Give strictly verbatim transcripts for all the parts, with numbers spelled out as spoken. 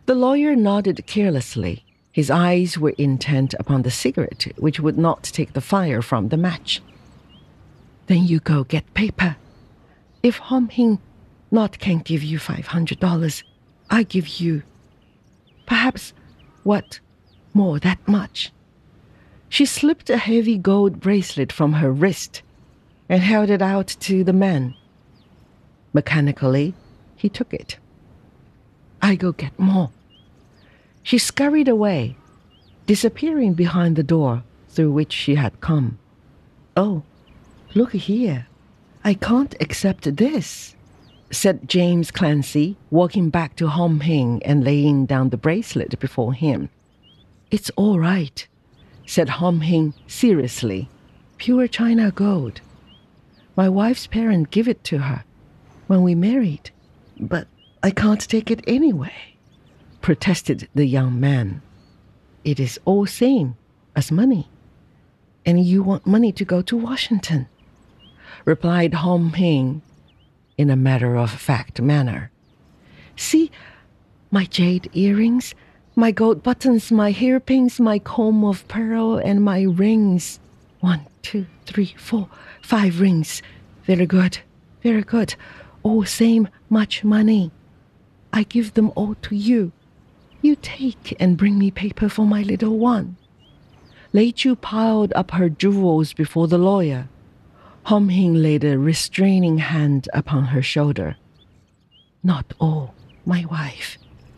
The lawyer nodded carelessly. His eyes were intent upon the cigarette, which would not take the fire from the match. Then you go get paper. If Hom Hing not can give you five hundred dollars, I give you, perhaps, what, more that much. She slipped a heavy gold bracelet from her wrist and held it out to the man. Mechanically, he took it. I go get more. She scurried away, disappearing behind the door through which she had come. Oh, look here. I can't accept this, said James Clancy, walking back to Hom Hing and laying down the bracelet before him. It's all right, said Hom Hing seriously. Pure China gold. My wife's parents give it to her when we married, but I can't take it anyway, protested the young man. It is all same as money, and you want money to go to Washington, replied Hom Hing in a matter-of-fact manner. See, my jade earrings, my gold buttons, my hairpins, my comb of pearl, and my rings. One, two, three, four, five rings. Very good, very good. All same much money. I give them all to you. You take and bring me paper for my little one. Lei Chu piled up her jewels before the lawyer. Hom Hing laid a restraining hand upon her shoulder. Not all, my wife,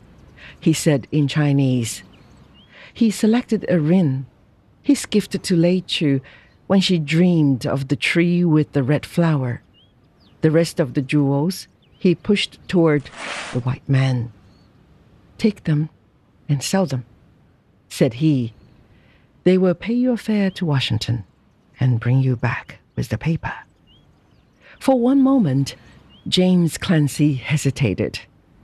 he said in Chinese. He selected a ring. His gift to Lei Chu when she dreamed of the tree with the red flower. The rest of the jewels he pushed toward the white man. Take them and sell them, said he. They will pay your fare to Washington and bring you back with the paper. For one moment, James Clancy hesitated.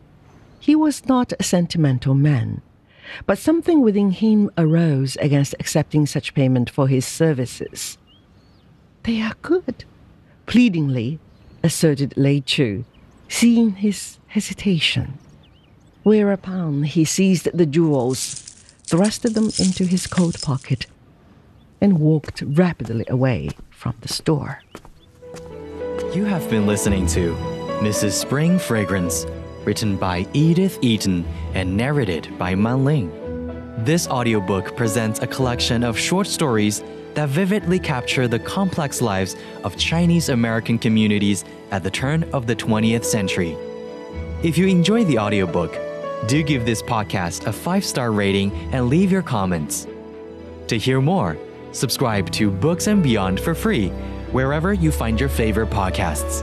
He was not a sentimental man, but something within him arose against accepting such payment for his services. They are good, pleadingly asserted Lei Chu, seeing his hesitation. Whereupon he seized the jewels, thrust them into his coat pocket, and walked rapidly away from the store. You have been listening to Missus Spring Fragrance, written by Edith Eaton and narrated by Man Ling. This audiobook presents a collection of short stories that vividly capture the complex lives of Chinese American communities at the turn of the twentieth century. If you enjoy the audiobook, do give this podcast a five-star rating and leave your comments. To hear more, subscribe to Books and Beyond for free, wherever you find your favorite podcasts.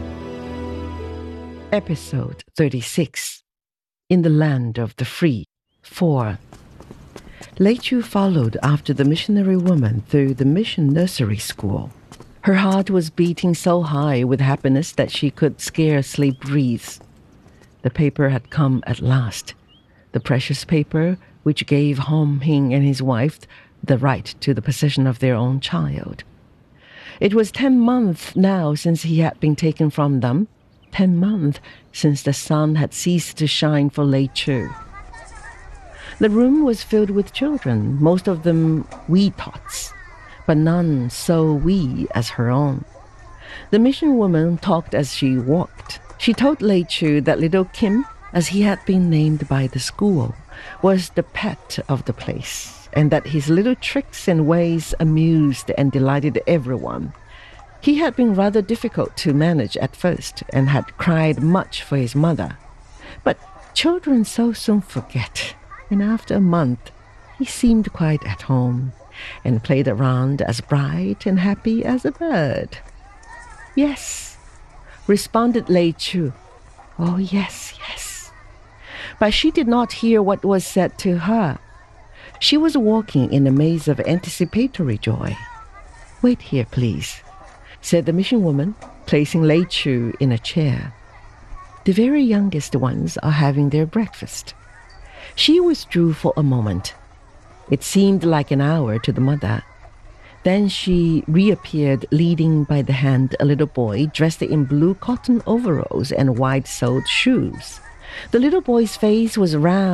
Episode thirty-six. In the Land of the Free. four. Lei Chu followed after the missionary woman through the mission nursery school. Her heart was beating so high with happiness that she could scarcely breathe. The paper had come at last, the precious paper which gave Hom Hing and his wife the right to the possession of their own child. It was ten months now since he had been taken from them, ten months since the sun had ceased to shine for Lei Chu. The room was filled with children, most of them wee tots, but none so wee as her own. The mission woman talked as she walked. She told Lei Chu that little Kim, as he had been named by the school, was the pet of the place, and that his little tricks and ways amused and delighted everyone. He had been rather difficult to manage at first, and had cried much for his mother. But children so soon forget, and after a month he seemed quite at home, and played around as bright and happy as a bird. Yes, responded Lei Chu. Oh, yes, yes. But she did not hear what was said to her. She was walking in a maze of anticipatory joy. Wait here, please, said the mission woman, placing Lei Chu in a chair. The very youngest ones are having their breakfast. She withdrew for a moment. It seemed like an hour to the mother. Then she reappeared, leading by the hand a little boy dressed in blue cotton overalls and white-soled shoes. The little boy's face was round